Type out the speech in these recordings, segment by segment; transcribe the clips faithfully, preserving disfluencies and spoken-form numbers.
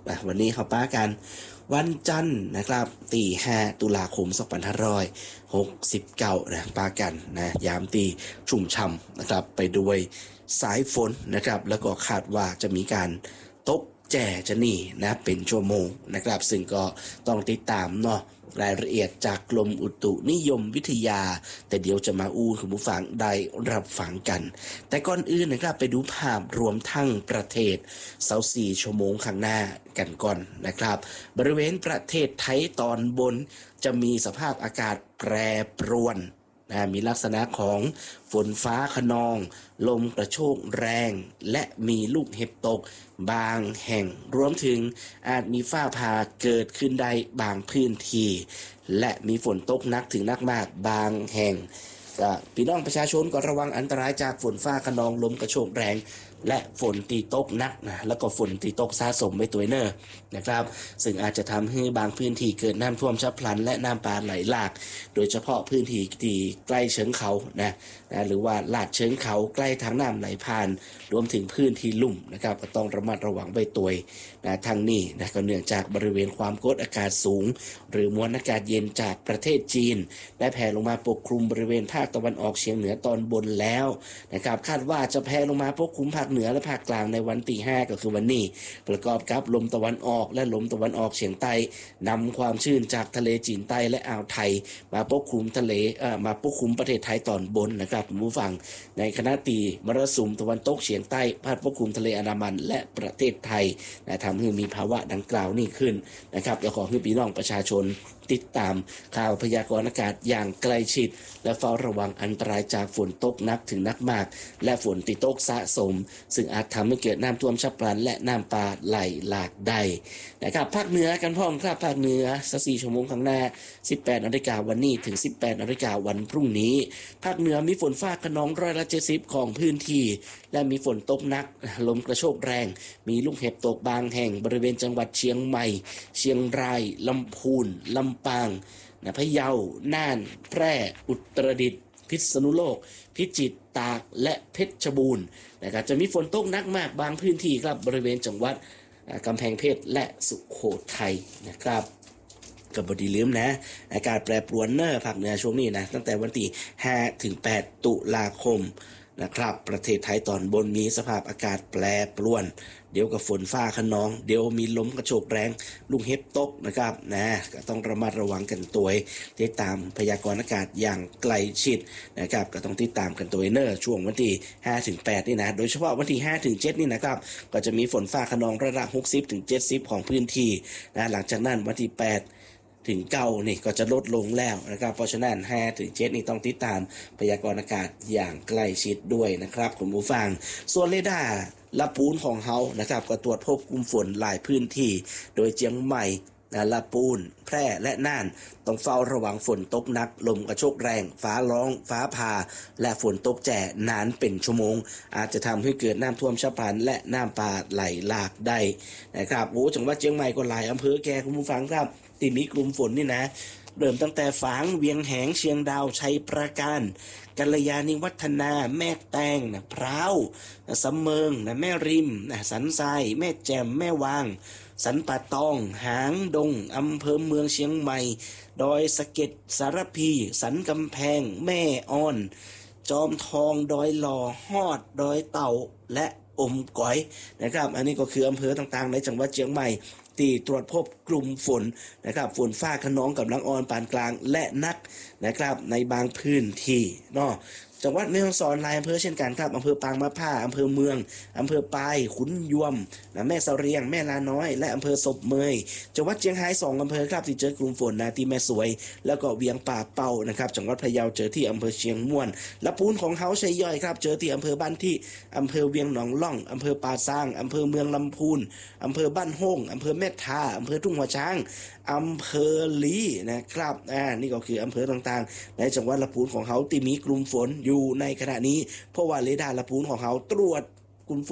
วันนี้เขาป้ากันวันจันทร์นะครับตีห้าตุลาคมสองพันห้าร้อยหกสิบเก้านะป้ากันนะยามตีชุ่มช่ำนะครับไปด้วยสายฝนนะครับแล้วก็คาดว่าจะมีการตกแจ่จะนี่นะเป็นชั่วโมงนะครับซึ่งก็ต้องติดตามเนาะรายละเอียดจากกรมอุตุนิยมวิทยาแต่เดี๋ยวจะมาอู้คุณผู้ฟังได้รับฟังกันแต่ก่อนอื่นนะครับไปดูภาพรวมทั้งประเทศเสาสี่ชั่วโมงข้างหน้ากันก่อนนะครับบริเวณประเทศไทยตอนบนจะมีสภาพอากาศแปรปรวนนะมีลักษณะของฝนฟ้าคะนองลมกระโชกแรงและมีลูกเห็บตกบางแห่งรวมถึงอาจมีฟ้าผ่าเกิดขึ้นได้บางพื้นที่และมีฝนตกหนักถึงหนักมากบางแห่งพี่น้องประชาชนก็ระวังอันตรายจากฝนฟ้าคะนองลมกระโชกแรงและฝนตีตกหนักนะแล้วก็ฝนตีตกสะสมไปตัวเนอร์นะครับซึ่งอาจจะทำให้บางพื้นที่เกิดน้ำท่วมฉับพลันและน้ำป่าไหลหลากโดยเฉพาะพื้นที่ที่ใกล้เชิงเขานะนะหรือว่าลาดเชิงเขาใกล้ทางน้ำไหลผ่านรวมถึงพื้นที่ลุ่มนะครับก็ต้องระมัดระวังไปตัวนะทางนี้นะก็เนื่องจากบริเวณความกดอากาศสูงหรือมวลอากาศเย็นจากประเทศจีนได้แผ่ลงมาปกคลุมบริเวณภาคตะวันออกเฉียงเหนือตอนบนแล้วนะครับคาดว่าจะแผ่ลงมาปกคลุมภาคเหนือและภาคกลางในวันที่ห้าก็คือวันนี้ประกอบกับลมตะวันออกและลมตะวันออกเฉียงใต้นำความชื้นจากทะเลจีนใต้และอ่าวไทยมาปกคลุมทะเลเอ่อมาปกคลุมประเทศไทยตอนบนนะครับคุณผู้ฟังในขณะที่มรสุมตะวันตกเฉียงใต้พัดปกคลุมทะเลอันดามันและประเทศไทยนะทำให้มีภาวะดังกล่าวนี้ขึ้นนะครับและขอให้พี่น้องประชาชนติดตามข่าวพยากรณ์อากาศอย่างใกล้ชิดและเฝ้าระวังอันตรายจากฝนตกหนักถึงหนักมากและฝนติดตกสะสมซึ่งอาจทำให้เกิดน้ำท่วมฉับพลันและน้ำป่าไหลหลากได้นะครับภาคเหนือกันพร้อมครับภาคเหนือสักสี่ชั่วโมงข้างหน้าสิบแปดนาฬิกาวันนี้ถึงสิบแปดนาฬิกาวันพรุ่งนี้ภาคเหนือมีฝนฟ้าคะนองร้อยละเจ็ดสิบของพื้นที่และมีฝนตกหนักลมกระโชกแรงมีลูกเห็บตกบางแห่งบริเวณจังหวัดเชียงใหม่เชียงรายลำพูนลำปางนะพะเยาน่านแพร่อุตรดิตถ์พิษณุโลกพิจิตรตากและเพชรบูรณ์นะครับจะมีฝนตกหนักมากบางพื้นที่ครับบริเวณจังหวัดกำแพงเพชรและสุโขทัยนะครับกับบดีลืมนะอากาศแปรปรวนเนอร์ภาคเหนือช่วงนี้นะตั้งแต่วันที่ห้าถึงแปดตุลาคมนะครับประเทศไทยตอนบนมีสภาพอากาศแปรปรวนเดี๋ยวกับฝนฟ้าคะนองเดี๋ยวมีลมกระโชกแรงลูกเห็บตกนะครับนะก็ต้องระมัดระวังกันตัวติดตามพยากรณ์อากาศอย่างใกล้ชิดนะครับก็ต้องติดตามกันตัวเนอร์ช่วงวันที่ห้าถึงแปดนี่นะโดยเฉพาะวันที่ห้าถึงเจ็ดนี่นะครับก็จะมีฝนฟ้าคะนองระดับหกสิบถึงเจ็ดสิบของพื้นที่นะหลังจากนั้นวันที่แปดถึงเก้านี่ก็จะลดลงแล้วนะครับเพราะฉะนั้นห้าถึงเจ็ดนี่ต้องติดตามพยากรณ์อากาศอย่างใกล้ชิดด้วยนะครับคุณผู้ฟังส่วนเรดาร์ละปูนของเฮานะครับก็ตรวจพบกลุ่มฝนหลายพื้นที่โดยเชียงใหม่ละปูนแพร่และน่านต้องเฝ้าระวังฝนตกหนักลมกระโชกแรงฟ้าร้องฟ้าผ่าและฝนตกแจ่นานเป็นชั่วโมงอาจจะทำให้เกิดน้ำท่วมฉับพลันและน้ำป่าไหลหลากได้นะครับโอ้จังหวัดเชียงใหม่ก็หลายอำเภอแก่คุณผู้ฟังครับที่มีกลุ่มฝนนี่นะเริ่มตั้งแต่ฝางเวียงแหงเชียงดาวชัยปราการกัลยาณิวัฒนาแม่แตงนะพร้าวนะสำเมิงนะแม่ริมนะสันทรายแม่แจ่มแม่วางสันป่าตองหางดงอำเภอเมืองเชียงใหม่ดอยสะเก็ดสารพีสันกำแพงแม่อ่อนจอมทองดอยหล่อฮอดดอยเต่าและอมก๋อยนะครับอันนี้ก็คืออำเภอต่างๆในจังหวัดเชียงใหม่ที่ตรวจพบกลุ่มฝนนะครับฝนฟ้าคะนองกำลังอ่อนปานกลางและนักนะครับในบางพื้นที่เนาะจังหวัดแม่ฮ่องสอนหลายอำเภอเช่นกันครับอำเภอปางมะผ้าอำเภอเมืองอำเภอปายขุนยวมนะแม่เสาเรียงแม่ลาน้อยและอำเภอศพเมยจังหวัดเชียงรายสองอำเภอครับที่เจอกลุ่มฝนนะที่แม่สวยแล้วก็เวียงป่าเป่านะครับจังหวัดพะเยาเจอที่อำเภอเชียงม่วนละปูนของเฮาชัยย่อยครับเจอที่อำเภอบ้านที่อำเภอเวียงหนองล่องอำเภอป่าซางอำเภอเมืองลำพูนอำเภอบ้านโฮงอำเภอแม่ทาอำเภอทุ่งหัวช้างอำเภอลีนะครับอ่านี่ก็คืออำเภอต่างๆในจังหวัดละปูนของเฮาที่มีกลุ่มฝนอยู่ในขณะนี้เพราะว่าเรดาร์ละปูนของเฮาตรวจกลุ่มฝน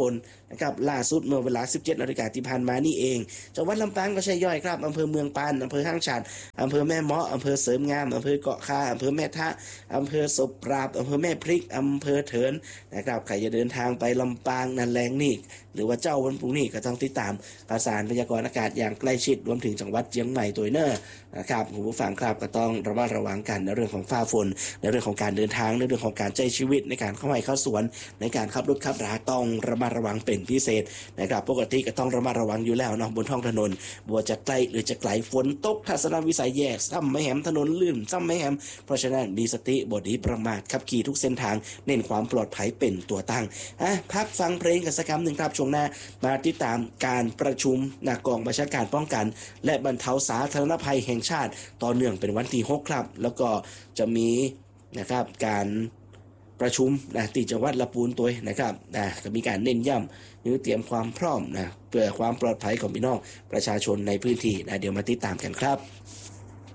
นะครับล่าสุดเมื่อเวลา สิบเจ็ดนาฬิกาที่ผ่านมานี่เองจังหวัดลำปางก็ใช่ย่อยครับอำเภอเมืองปานอำเภอห้างฉัตรอำเภอแม่เมาะอำเภอเสริมงามอำเภอเกาะคาอำเภอแม่ทะอำเภอศพปราบอำเภอแม่พริกอำเภอเถินนะครับใครจะเดินทางไปลำปางนันแรงนี่หรือว่าเจ้าวันพรุ่งนี้ก็ต้องติดตามประสานพยากรณ์อากาศอย่างใกล้ชิดรวมถึงจังหวัดเชียงใหม่ตัวเนอร์นะครับคุณผู้ฟังครับก็ต้องระมัดระวังกันในเรื่องของฟ้าฝนในเรื่องของการเดินทางในเรื่องของการใช้ชีวิตในการเข้าไร่เข้าสวนในการขับรถขับราต้องระมัดระวังเป็นพิเศษนะครับปกติก็ต้องระมัดระวังอยู่แล้วเนาะบนท้องถนนบัวจะใกล้หรือจะไกลฝนตกทัศนวิสัยแย่ซ้ำไม่แหมถนนลื่นซ้ำไม่แหมเพราะฉะนั้นมีสติบดีประมาทขับขี่ทุกเส้นทางเน้นความปลอดภัยเป็นตัวตั้งอ่ะพักฟังเพลงกันสักคำหนึ่งครับช่วงหน้ามาติดตามการประชุมนากองบัญชาการป้องกันและบรรเทาสาธารณภัยแห่งชาติต่อเนื่องเป็นวันที่หกครับแล้วก็จะมีนะครับการประชุมนะที่จังหวัดลำพูนตัวนะครับนะก็มีการเน้นย้ำหรือเตรียมความพร้อมนะเพื่อความปลอดภัยของพี่น้องประชาชนในพื้นที่นะเดี๋ยวมาติดตามกันครับ